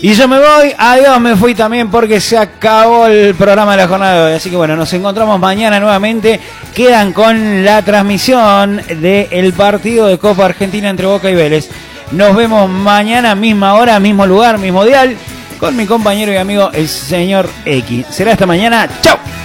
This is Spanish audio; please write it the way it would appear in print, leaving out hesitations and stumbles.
Y yo me voy, adiós, me fui también porque se acabó el programa de la jornada de hoy. Así que bueno, nos encontramos mañana nuevamente. Quedan con la transmisión del partido de Copa Argentina entre Boca y Vélez. Nos vemos mañana, misma hora, mismo lugar, mismo dial, con mi compañero y amigo el señor X. Será hasta mañana. ¡Chau!